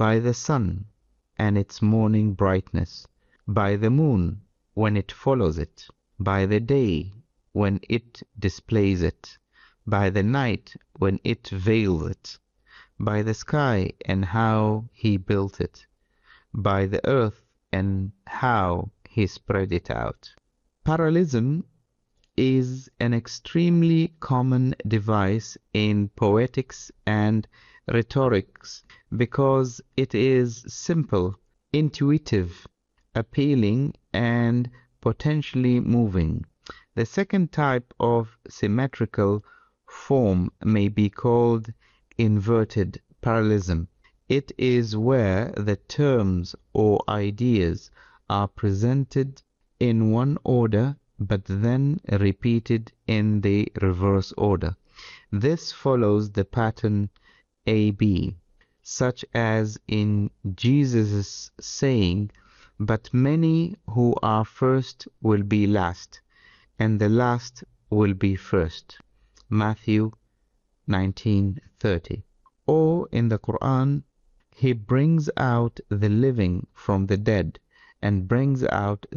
by the sun and its morning brightness, by the moon when it follows it, by the day when it displays it, by the night when it veils it, by the sky and how He built it, by the earth and how He spread it out. Parallelism is an extremely common device in poetics and rhetorics because it is simple, intuitive, appealing, and potentially moving. The second type of symmetrical form may be called inverted parallelism. It is where the terms or ideas are presented in one order but then repeated in the reverse order. This follows the pattern AB, such as in Jesus' saying, "But many who are first will be last, and the last will be first." Matthew 19:30. Or in the Quran, He brings out the living from the dead and brings out